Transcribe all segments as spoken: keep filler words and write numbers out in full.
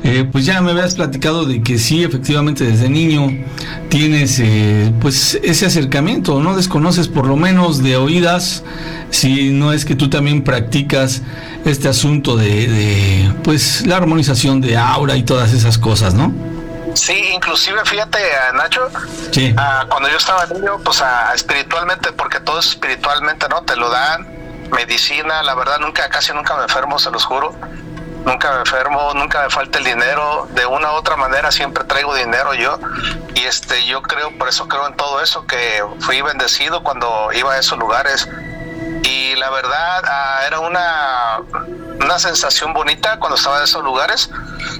eh, pues ya me habías platicado de que sí, efectivamente desde niño tienes eh, pues ese acercamiento, ¿no? Desconoces por lo menos de oídas, si no es que tú también practicas este asunto de, de pues la armonización de aura y todas esas cosas, ¿no? Sí, inclusive fíjate, Nacho, sí. uh, cuando yo estaba niño, pues uh, espiritualmente, porque todo es espiritualmente, ¿no? Te lo dan, medicina, la verdad nunca, casi nunca me enfermo, se los juro, nunca me enfermo, nunca me falta el dinero, de una u otra manera siempre traigo dinero yo, y este, yo creo, por eso creo en todo eso, que fui bendecido cuando iba a esos lugares, y la verdad uh, era una, una sensación bonita cuando estaba en esos lugares,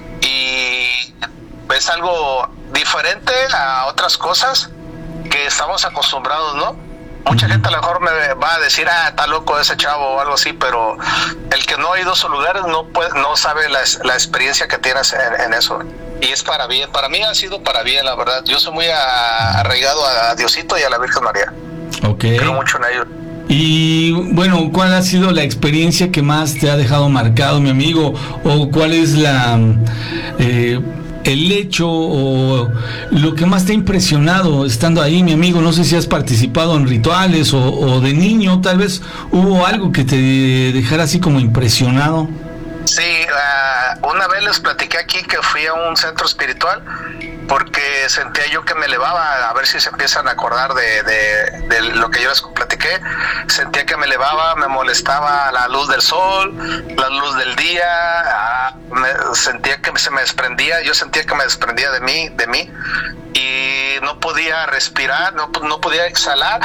y es algo diferente a otras cosas que estamos acostumbrados, ¿no? Mucha gente a lo mejor me va a decir, ah, está loco ese chavo o algo así, pero el que no ha ido a esos lugares no puede, no sabe la, la experiencia que tienes en, en eso. Y es para bien, para mí ha sido para bien, la verdad. Yo soy muy a, arraigado a Diosito y a la Virgen María. Ok. Creo mucho en ellos. Y bueno, ¿cuál ha sido la experiencia que más te ha dejado marcado, mi amigo? ¿O cuál es la... Eh, el hecho o lo que más te ha impresionado estando ahí, mi amigo? No sé si has participado en rituales o, o de niño tal vez hubo algo que te dejara así como impresionado. Sí, uh, una vez les platiqué aquí que fui a un centro espiritual porque sentía yo que me elevaba, a ver si se empiezan a acordar de, de, de lo que yo les platiqué. Sentía que me elevaba, me molestaba la luz del sol, la luz del día, uh, me, sentía que se me desprendía, yo sentía que me desprendía de mí, de mí, y no podía respirar, no, no podía exhalar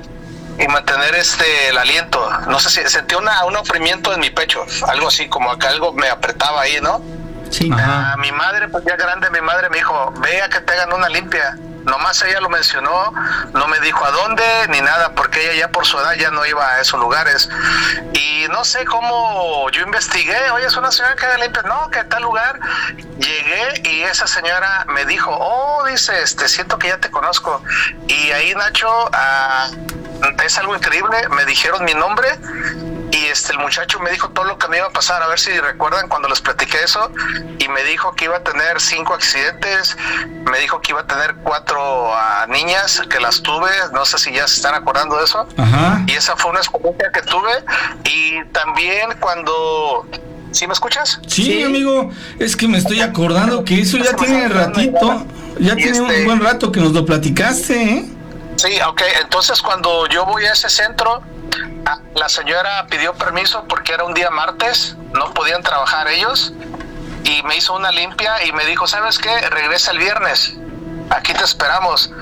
y mantener este el aliento. No sé si sentí una, un oprimimiento en mi pecho, algo así, como que algo me apretaba ahí, ¿no? Sí. A mi madre, pues ya grande, mi madre me dijo, ve a que te hagan una limpia. Nomás ella lo mencionó, no me dijo a dónde ni nada, porque ella ya por su edad ya no iba a esos lugares. Y no sé cómo, yo investigué, oye, es una señora que haga limpia, no, que tal lugar. Llegué y esa señora me dijo, oh, dice, este, siento que ya te conozco. Y ahí, Nacho, uh, es algo increíble, me dijeron mi nombre. Y este el muchacho me dijo todo lo que me iba a pasar, a ver si recuerdan cuando les platiqué eso, y me dijo que iba a tener cinco accidentes, me dijo que iba a tener cuatro uh, niñas que las tuve, no sé si ya se están acordando de eso. Ajá. Y esa fue una experiencia que tuve. Y también cuando... ¿Sí me escuchas? Sí, sí, amigo, es que me estoy acordando que eso ya tiene ratito, ya tiene este... un buen rato que nos lo platicaste, ¿eh? Sí, ok, entonces cuando yo voy a ese centro, la señora pidió permiso porque era un día martes, no podían trabajar ellos, y me hizo una limpia y me dijo, ¿sabes qué? Regresa el viernes, aquí te esperamos.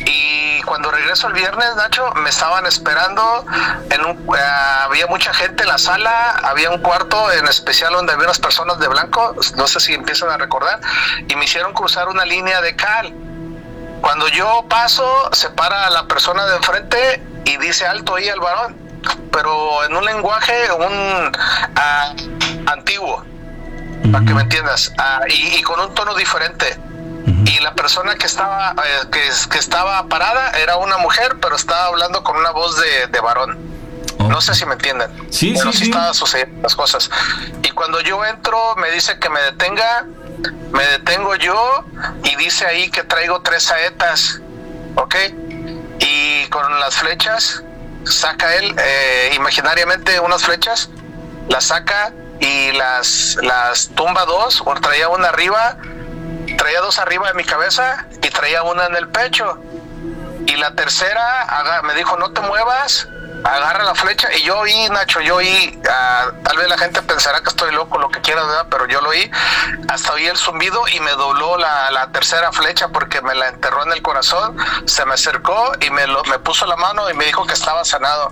Y cuando regreso el viernes, Nacho, me estaban esperando, en un, uh, había mucha gente en la sala, había un cuarto en especial donde había unas personas de blanco, no sé si empiezan a recordar, y me hicieron cruzar una línea de cal. Cuando yo paso, se para la persona de enfrente y dice alto ahí al varón, pero en un lenguaje un uh, antiguo, uh-huh. para que me entiendas, uh, y, y con un tono diferente. Uh-huh. Y la persona que estaba eh, que, que estaba parada era una mujer, pero estaba hablando con una voz de, de varón. Oh. No sé si me entienden. Sí, pero sí, sí, sí. Estaban sucediendo las cosas. Y cuando yo entro, me dice que me detenga. Me detengo yo y dice ahí que traigo tres saetas, ¿ok? Y con las flechas, saca él eh, imaginariamente unas flechas, las saca y las, las tumba dos, o traía una arriba, traía dos arriba de mi cabeza y traía una en el pecho. Y la tercera haga, me dijo, no te muevas, agarra la flecha. Y yo oí, Nacho, yo oí, uh, tal vez la gente pensará que estoy loco, lo que quiera, ¿verdad? Pero yo lo oí, hasta oí el zumbido y me dobló la, la tercera flecha porque me la enterró en el corazón. Se me acercó y me, lo, me puso la mano y me dijo que estaba sanado.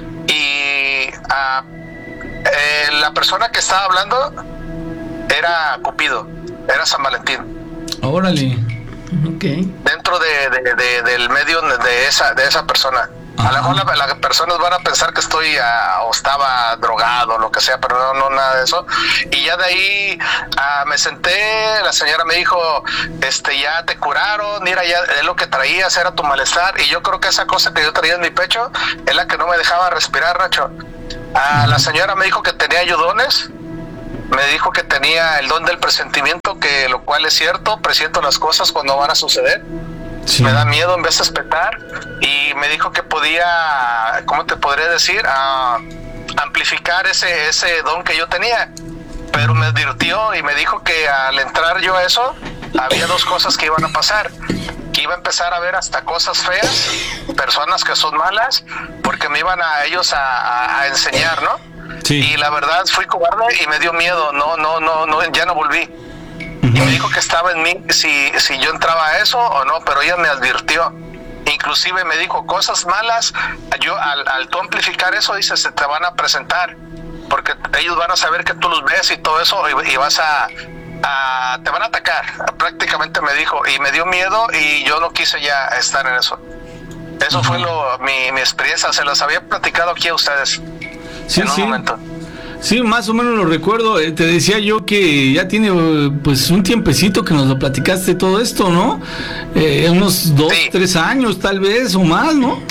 Y uh, eh, la persona que estaba hablando era Cupido, era San Valentín. Órale. Okay. Dentro de, de, de, del medio de esa, de esa persona. Ajá. A lo mejor las personas van a pensar que estoy uh, o estaba drogado o lo que sea, pero no, no, nada de eso. Y ya de ahí uh, me senté, la señora me dijo, este, ya te curaron, mira, ya es lo que traías, era tu malestar. Y yo creo que esa cosa que yo traía en mi pecho es la que no me dejaba respirar, Nacho. Uh, la señora me dijo que tenía ayudones me dijo que tenía el don del presentimiento, que lo cual es cierto, presiento las cosas cuando van a suceder. Sí. Me da miedo en vez de espetar, y me dijo que podía, ¿cómo te podría decir? Uh, amplificar ese, ese don que yo tenía, pero me advirtió y me dijo que al entrar yo a eso, había dos cosas que iban a pasar, que iba a empezar a ver hasta cosas feas, personas que son malas, porque me iban a ellos a, a, a enseñar, ¿no? Sí. Y la verdad fui cobarde y me dio miedo, no, no, no, no, ya no volví. Uh-huh. Y me dijo que estaba en mí si, si yo entraba a eso o no, pero ella me advirtió. Inclusive me dijo cosas malas, yo al, al tú amplificar eso, dice, se te van a presentar, porque ellos van a saber que tú los ves y todo eso, y, y vas a, a, te van a atacar, prácticamente me dijo, y me dio miedo y yo no quise ya estar en eso. Eso uh-huh. fue lo, mi, mi experiencia, se las había platicado aquí a ustedes. Sí, en un sí. momento. Sí, más o menos lo recuerdo. Eh, te decía yo que ya tiene pues un tiempecito que nos lo platicaste todo esto, ¿no? Eh, unos dos, sí. tres años tal vez o más, ¿no?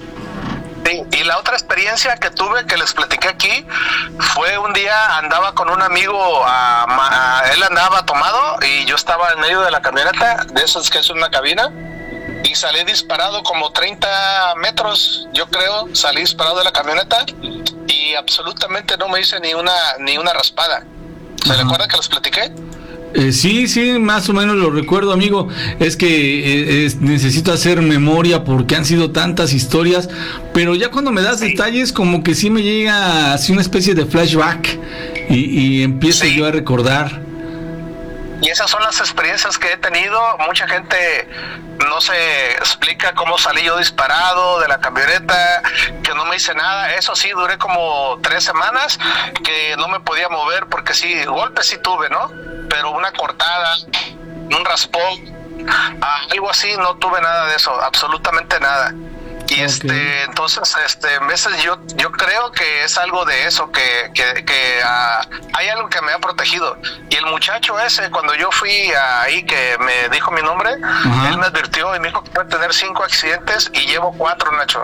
Sí, y la otra experiencia que tuve que les platiqué aquí fue un día andaba con un amigo, a, a, él andaba tomado y yo estaba en medio de la camioneta, de esas que es una cabina, y salí disparado como treinta metros, yo creo, salí disparado de la camioneta y absolutamente no me hice ni una ni una raspada. ¿Se uh-huh. recuerdan que les platiqué? Eh, sí, sí, más o menos lo recuerdo, amigo. Es que eh, es, necesito hacer memoria porque han sido tantas historias, pero ya cuando me das sí. detalles como que sí me llega así una especie de flashback y, y empiezo sí. yo a recordar. Y esas son las experiencias que he tenido. Mucha gente no se explica cómo salí yo disparado de la camioneta, que no me hice nada. Eso sí, duré como tres semanas que no me podía mover porque sí, golpes sí tuve, ¿no? Pero una cortada, un raspón, algo así, no tuve nada de eso, absolutamente nada. Y okay. este, entonces, este, en veces yo, yo creo que es algo de eso, que, que, que uh, hay algo que me ha protegido. Y el muchacho ese, cuando yo fui ahí, que me dijo mi nombre, uh-huh. él me advirtió y me dijo que puede tener cinco accidentes y llevo cuatro, Nacho.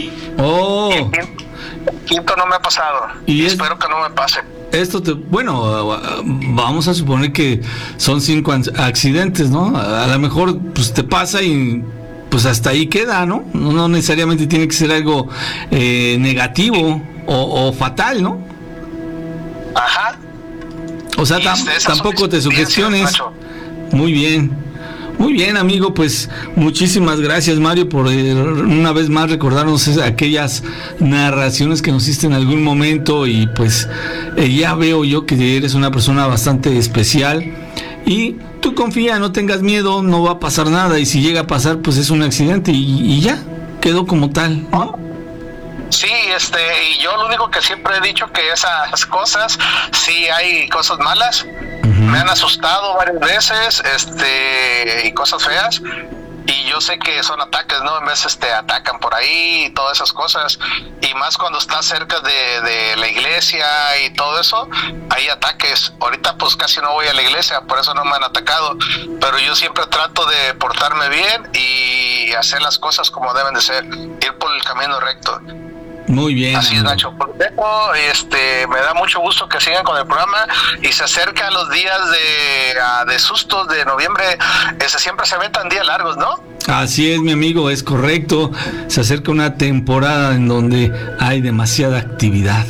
Oh. Y el quinto, el quinto no me ha pasado. Y, y es, espero que no me pase. Esto te, bueno, vamos a suponer que son cinco accidentes, ¿no? A, a lo mejor pues te pasa y pues hasta ahí queda, ¿no? No, no necesariamente tiene que ser algo eh, negativo o, o fatal, ¿no? Ajá. O sea, tam, tampoco te sugestiones. Muy bien. Muy bien, amigo, pues muchísimas gracias, Mario, por eh, una vez más recordarnos aquellas narraciones que nos hiciste en algún momento, y pues eh, ya veo yo que eres una persona bastante especial y tú confía, no tengas miedo, no va a pasar nada, y si llega a pasar pues es un accidente y, y ya, quedó como tal, ¿no? Sí, este, y yo lo único que siempre he dicho que esas cosas, sí hay cosas malas, uh-huh. me han asustado varias veces, este, y cosas feas, y yo sé que son ataques, ¿no? En vez este, atacan por ahí y todas esas cosas, y más cuando estás cerca de, de la iglesia y todo eso, hay ataques. Ahorita pues casi no voy a la iglesia, por eso no me han atacado, pero yo siempre trato de portarme bien y hacer las cosas como deben de ser, ir por el camino recto. Muy bien. Así es, Nacho. Este, me da mucho gusto que sigan con el programa, y se acercan los días de, de sustos de noviembre. Ese siempre se ven tan días largos, ¿no? Así es, mi amigo, es correcto. Se acerca una temporada en donde hay demasiada actividad.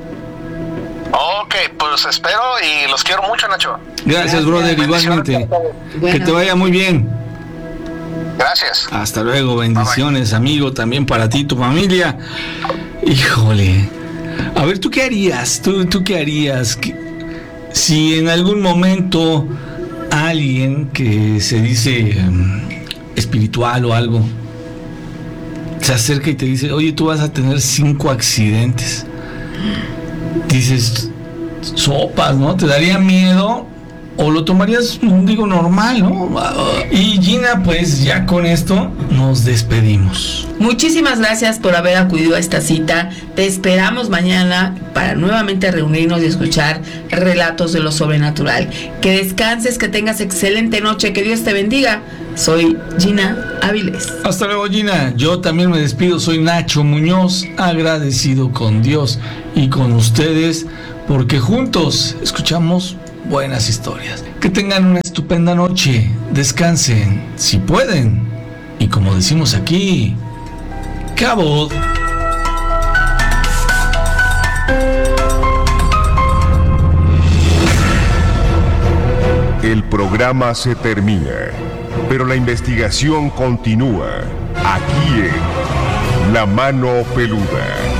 Ok, pues espero y los quiero mucho, Nacho. Gracias, brother, igualmente. Bueno. Que te vaya muy bien. Gracias. Hasta luego, bendiciones, bye, bye. Amigo, también para ti, tu familia. Híjole. A ver, ¿tú qué harías? ¿Tú, tú qué harías? Si en algún momento alguien que se dice um, espiritual o algo se acerca y te dice, oye, tú vas a tener cinco accidentes, dices, sopas, ¿no? ¿Te daría miedo? ¿O lo tomarías, digo, normal, no? Y Gina, pues ya con esto nos despedimos. Muchísimas gracias por haber acudido a esta cita. Te esperamos mañana para nuevamente reunirnos y escuchar relatos de lo sobrenatural. Que descanses, que tengas excelente noche, que Dios te bendiga. Soy Gina Áviles. Hasta luego, Gina. Yo también me despido, soy Nacho Muñoz, agradecido con Dios y con ustedes porque juntos escuchamos buenas historias. Que tengan una estupenda noche, descansen si pueden, y como decimos aquí, cabot. El programa se termina, pero la investigación continúa aquí en La Mano Peluda.